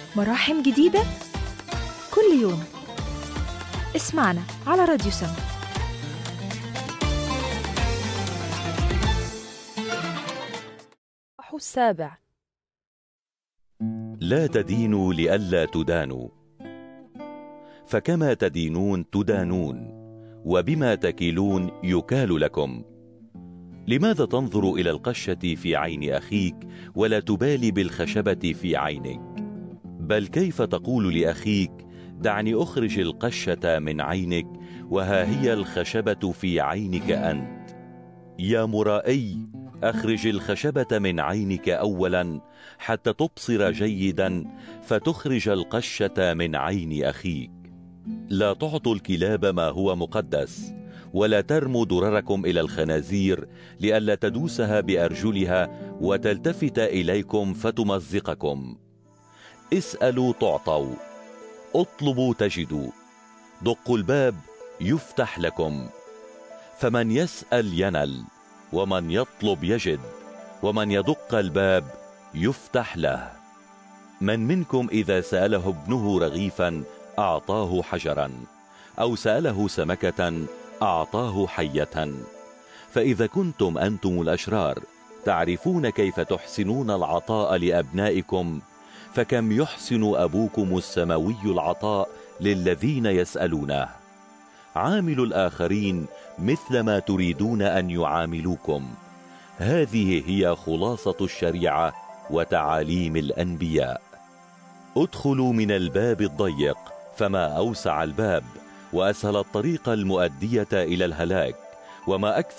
مراحم جديدة كل يوم. اسمعنا على راديو سما. السابع. لا تدينوا لئلا تدانوا، فكما تدينون تدانون، وبما تكيلون يكال لكم. لماذا تنظر إلى القشة في عين أخيك ولا تبالي بالخشبة في عينك؟ بل كيف تقول لأخيك دعني أخرج القشة من عينك وها هي الخشبة في عينك أنت؟ يا مرائي، أخرج الخشبة من عينك أولا حتى تبصر جيدا فتخرج القشة من عين أخيك. لا تعطوا الكلاب ما هو مقدس، ولا ترموا درركم إلى الخنازير لئلا تدوسها بأرجلها وتلتفت إليكم فتمزقكم. اسألوا تعطوا، اطلبوا تجدوا، دقوا الباب يفتح لكم. فمن يسأل ينل، ومن يطلب يجد، ومن يدق الباب يفتح له. من منكم إذا سأله ابنه رغيفا أعطاه حجرا، أو سأله سمكة أعطاه حية؟ فإذا كنتم أنتم الأشرار تعرفون كيف تحسنون العطاء لأبنائكم، فكم يحسن أبوكم السماوي العطاء للذين يسألونه. عاملوا الآخرين مثل ما تريدون أن يعاملوكم. هذه هي خلاصة الشريعة وتعاليم الأنبياء. ادخلوا من الباب الضيق، فما أوسع الباب وأسهل الطريق المؤدية إلى الهلاك، وما أكثر